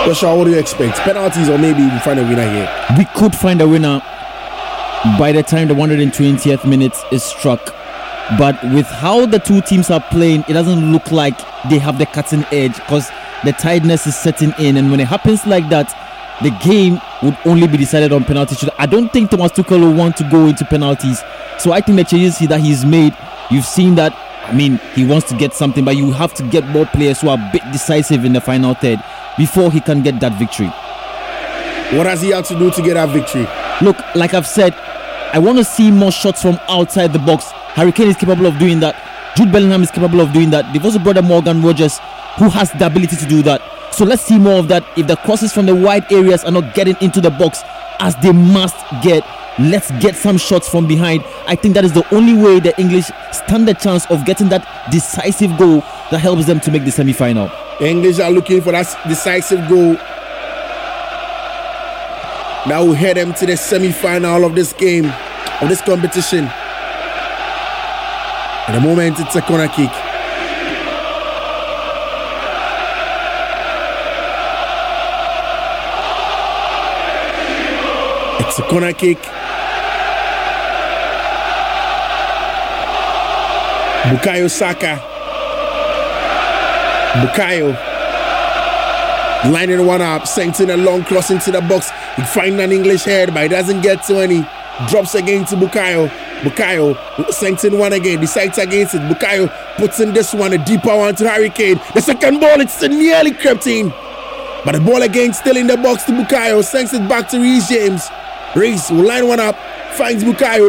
Joshua, what do you expect? Penalties or maybe we find a winner here? We could find a winner by the time the 120th minute is struck. But with how the two teams are playing, it doesn't look like they have the cutting edge because the tiredness is setting in. And when it happens like that, the game would only be decided on penalty shoot. I don't think Thomas Tuchel will want to go into penalties. So I think the changes that he's made, you've seen that. I mean, he wants to get something, but you have to get more players who are a bit decisive in the final third before he can get that victory. What has he had to do to get that victory? Look, like I've said, I want to see more shots from outside the box. Harry Kane is capable of doing that. Jude Bellingham is capable of doing that. They've also brought in Morgan Rogers, who has the ability to do that. So let's see more of that. If the crosses from the wide areas are not getting into the box as they must get, let's get some shots from behind. I think that is the only way the English stand a chance of getting that decisive goal that helps them to make the semi-final. The English are looking for that decisive goal that will head them to the semi-final of this game, of this competition. At the moment, it's a corner kick. It's a corner kick. Bukayo Saka. Bukayo lining one up, sending a long cross into the box. He finds an English head, but he doesn't get to any. Drops again to Bukayo. Bukayo sending one again, decides against it. Bukayo puts in this one, a deeper one to Harry Kane. The second ball, it's nearly crept in. But the ball again still in the box to Bukayo. Sends it back to Reece James. Reece will line one up, finds Bukayo.